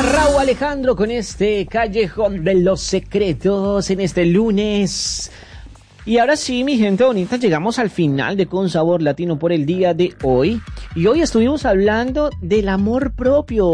Raúl Alejandro con este Callejón de los Secretos en este lunes. Y ahora sí, mi gente bonita, llegamos al final de Con Sabor Latino por el día de hoy. Y hoy estuvimos hablando del amor propio.